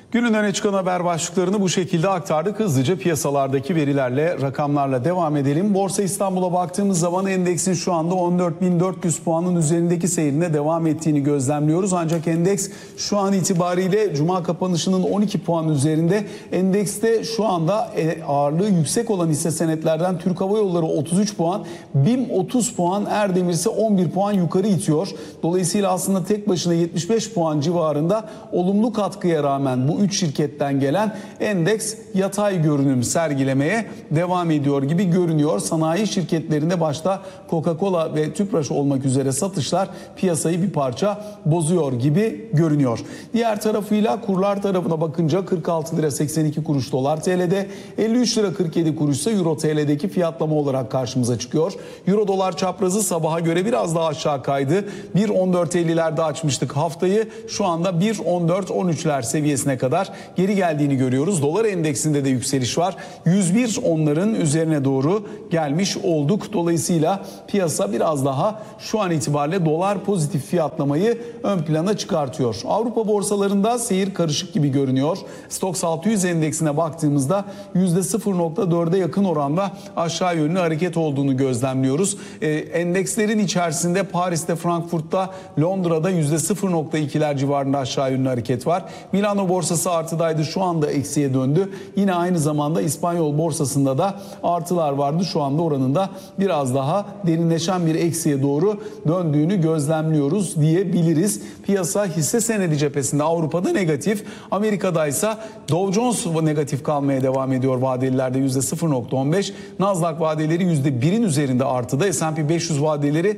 Günün öne çıkan haber başlıklarını bu şekilde aktardık. Hızlıca piyasalardaki verilerle, rakamlarla devam edelim. Borsa İstanbul'a baktığımız zaman endeksin şu anda 14.400 puanın üzerindeki seyrine devam ettiğini gözlemliyoruz. Ancak endeks şu an itibariyle Cuma kapanışının 12 puan üzerinde. Endekste şu anda ağırlığı yüksek olan hisse senetlerden Türk Hava Yolları 33 puan, BİM 30 puan, Erdemir ise 11 puan yukarı itiyor. Dolayısıyla aslında tek başına 75 puan civarında olumlu katkıya rağmen bu 3 şirketten gelen endeks yatay görünüm sergilemeye devam ediyor gibi görünüyor. Sanayi şirketlerinde başta Coca-Cola ve Tüpraş olmak üzere satışlar piyasayı bir parça bozuyor gibi görünüyor. Diğer tarafıyla kurlar tarafına bakınca 46 lira 82 kuruş dolar TL'de, 53 lira 47 kuruş ise euro TL'deki fiyatlama olarak karşımıza çıkıyor. Euro dolar çaprazı sabaha göre biraz daha aşağı kaydı. 1.14.50'lerde açmıştık haftayı. Şu anda 1.14.13'ler seviyesine kadar geri geldiğini görüyoruz. Dolar endeksinde de yükseliş var. 101 onların üzerine doğru gelmiş olduk. Dolayısıyla piyasa biraz daha şu an itibariyle dolar pozitif fiyatlamayı ön plana çıkartıyor. Avrupa borsalarında seyir karışık gibi görünüyor. Stoxx 600 endeksine baktığımızda %0.4'e yakın oranda aşağı yönlü hareket olduğunu gözlemliyoruz. Endekslerin içerisinde Paris'te, Frankfurt'ta, Londra'da %0.2'ler civarında aşağı yönlü hareket var. Milano borsası artıdaydı, şu anda eksiye döndü. Yine aynı zamanda İspanyol borsasında da artılar vardı. Şu anda oranında biraz daha derinleşen bir eksiye doğru döndüğünü gözlemliyoruz diyebiliriz. Piyasa hisse senedi cephesinde Avrupa'da negatif, Amerika'da ise Dow Jones negatif kalmaya devam ediyor vadelilerde %0.15. Nasdaq vadeleri %1'in üzerinde artıda, S&P 500 vadeleri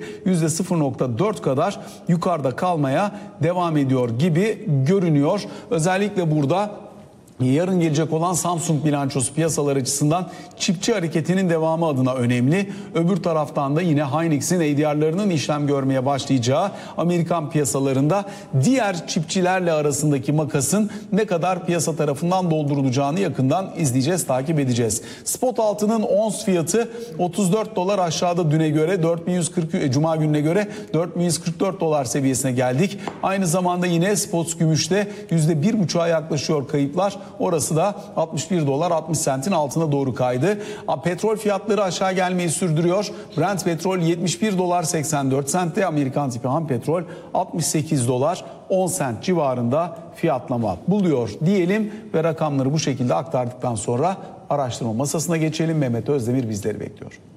%0.4 kadar yukarıda kalmaya devam ediyor gibi görünüyor. Özellikle burada yarın gelecek olan Samsung bilançosu piyasalar açısından çipçi hareketinin devamı adına önemli. Öbür taraftan da yine Hynix'in ADR'larının işlem görmeye başlayacağı Amerikan piyasalarında diğer çipçilerle arasındaki makasın ne kadar piyasa tarafından doldurulacağını yakından izleyeceğiz, takip edeceğiz. Spot altının ons fiyatı 34 dolar aşağıda düne göre, 4140 Cuma gününe göre 4144 dolar seviyesine geldik. Aynı zamanda yine spot gümüşte %1,5'a yaklaşıyor kayıplar. Orası da 61 dolar 60 sentin altına doğru kaydı. Petrol fiyatları aşağı gelmeyi sürdürüyor. Brent petrol 71 dolar 84 sentte, Amerikan tipi ham petrol 68 dolar 10 sent civarında fiyatlama buluyor diyelim ve rakamları bu şekilde aktardıktan sonra araştırma masasına geçelim. Mehmet Özdemir bizleri bekliyor.